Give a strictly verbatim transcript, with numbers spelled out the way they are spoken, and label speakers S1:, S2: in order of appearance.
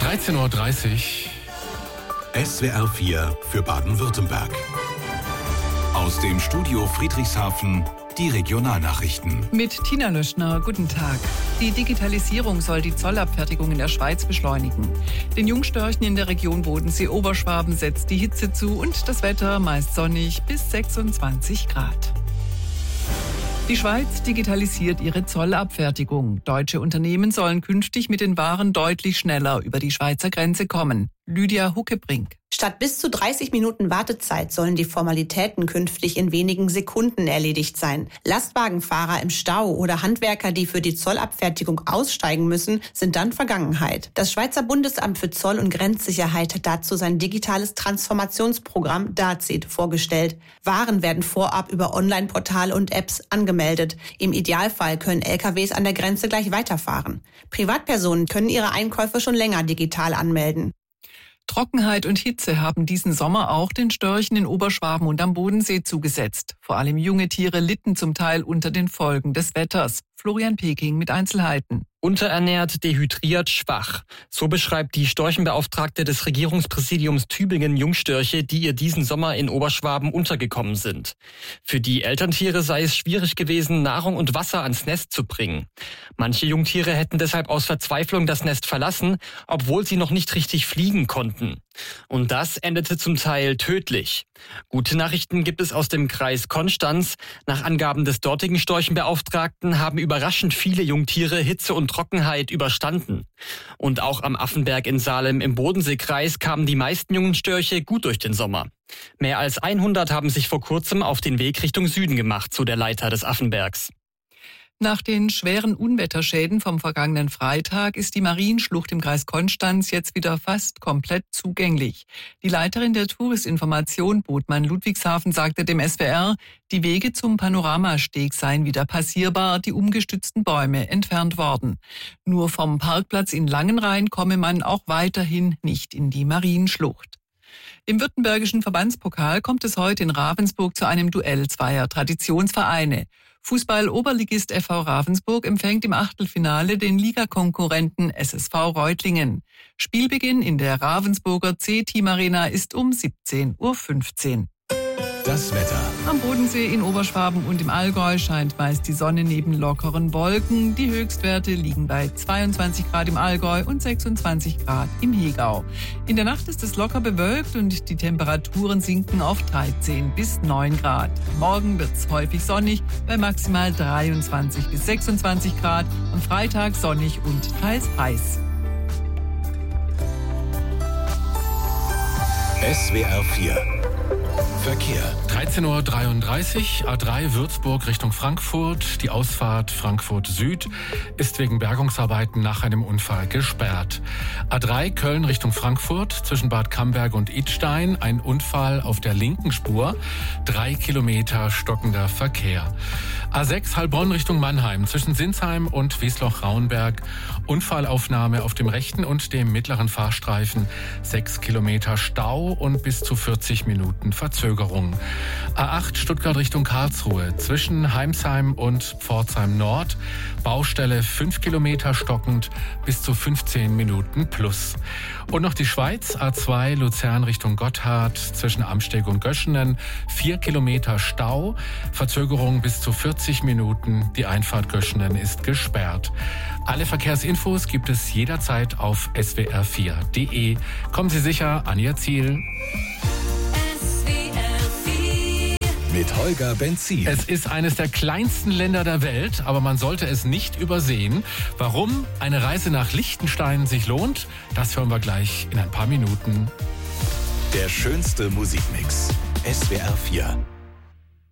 S1: dreizehn Uhr dreißig.
S2: S W R vier für Baden-Württemberg. Aus dem Studio Friedrichshafen die Regionalnachrichten.
S3: Mit Tina Löschner, guten Tag. Die Digitalisierung soll die Zollabfertigung in der Schweiz beschleunigen. Den Jungstörchen in der Region Bodensee-Oberschwaben setzt die Hitze zu und das Wetter meist sonnig bis sechsundzwanzig Grad. Die Schweiz digitalisiert ihre Zollabfertigung. Deutsche Unternehmen sollen künftig mit den Waren deutlich schneller über die Schweizer Grenze kommen. Lydia Huckebrink.
S4: Statt bis zu dreißig Minuten Wartezeit sollen die Formalitäten künftig in wenigen Sekunden erledigt sein. Lastwagenfahrer im Stau oder Handwerker, die für die Zollabfertigung aussteigen müssen, sind dann Vergangenheit. Das Schweizer Bundesamt für Zoll- und Grenzsicherheit hat dazu sein digitales Transformationsprogramm D A Z I D vorgestellt. Waren werden vorab über Online-Portale und Apps angemeldet. Im Idealfall können L K Ws an der Grenze gleich weiterfahren. Privatpersonen können ihre Einkäufe schon länger digital anmelden.
S3: Trockenheit und Hitze haben diesen Sommer auch den Störchen in Oberschwaben und am Bodensee zugesetzt. Vor allem junge Tiere litten zum Teil unter den Folgen des Wetters. Florian Peking mit Einzelheiten.
S5: Unterernährt, dehydriert, schwach. So beschreibt die Storchenbeauftragte des Regierungspräsidiums Tübingen Jungstörche, die ihr diesen Sommer in Oberschwaben untergekommen sind. Für die Elterntiere sei es schwierig gewesen, Nahrung und Wasser ans Nest zu bringen. Manche Jungtiere hätten deshalb aus Verzweiflung das Nest verlassen, obwohl sie noch nicht richtig fliegen konnten. Und das endete zum Teil tödlich. Gute Nachrichten gibt es aus dem Kreis Konstanz. Nach Angaben des dortigen Storchenbeauftragten haben überraschend viele Jungtiere Hitze und Trockenheit überstanden. Und auch am Affenberg in Salem im Bodenseekreis kamen die meisten jungen Störche gut durch den Sommer. Mehr als hundert haben sich vor kurzem auf den Weg Richtung Süden gemacht, so der Leiter des Affenbergs.
S3: Nach den schweren Unwetterschäden vom vergangenen Freitag ist die Marienschlucht im Kreis Konstanz jetzt wieder fast komplett zugänglich. Die Leiterin der Touristinformation Bodmann Ludwigshafen sagte dem S W R, die Wege zum Panoramasteg seien wieder passierbar, die umgestützten Bäume entfernt worden. Nur vom Parkplatz in Langenrhein komme man auch weiterhin nicht in die Marienschlucht. Im württembergischen Verbandspokal kommt es heute in Ravensburg zu einem Duell zweier Traditionsvereine. Fußball-Oberligist F V Ravensburg empfängt im Achtelfinale den Ligakonkurrenten S S V Reutlingen. Spielbeginn in der Ravensburger C-Team Arena ist um siebzehn Uhr fünfzehn.
S2: Das Wetter.
S3: Am Bodensee in Oberschwaben und im Allgäu scheint meist die Sonne neben lockeren Wolken. Die Höchstwerte liegen bei zweiundzwanzig Grad im Allgäu und sechsundzwanzig Grad im Hegau. In der Nacht ist es locker bewölkt und die Temperaturen sinken auf dreizehn bis neun Grad. Morgen wird es häufig sonnig bei maximal dreiundzwanzig bis sechsundzwanzig Grad. Am Freitag sonnig und teils heiß.
S2: S W R vier Verkehr.
S1: dreizehn Uhr dreiunddreißig, A drei Würzburg Richtung Frankfurt. Die Ausfahrt Frankfurt Süd ist wegen Bergungsarbeiten nach einem Unfall gesperrt. A drei Köln Richtung Frankfurt zwischen Bad Camberg und Idstein. Ein Unfall auf der linken Spur. Drei Kilometer stockender Verkehr. A sechs Heilbronn Richtung Mannheim zwischen Sinsheim und Wiesloch-Raunberg. Unfallaufnahme auf dem rechten und dem mittleren Fahrstreifen. Sechs Kilometer Stau und bis zu vierzig Minuten Verzögerung. A acht Stuttgart Richtung Karlsruhe zwischen Heimsheim und Pforzheim Nord. Baustelle fünf Kilometer stockend bis zu fünfzehn Minuten plus. Und noch die Schweiz, A zwei Luzern Richtung Gotthard zwischen Amsteg und Göschenen. vier Kilometer Stau, Verzögerung bis zu vierzig Minuten. Die Einfahrt Göschenen ist gesperrt. Alle Verkehrsinfos gibt es jederzeit auf S W R vier Punkt de. Kommen Sie sicher an Ihr Ziel.
S2: Mit Holger Benzin.
S1: Es ist eines der kleinsten Länder der Welt, aber man sollte es nicht übersehen. Warum eine Reise nach Liechtenstein sich lohnt, das hören wir gleich in ein paar Minuten.
S2: Der schönste Musikmix. S W R vier.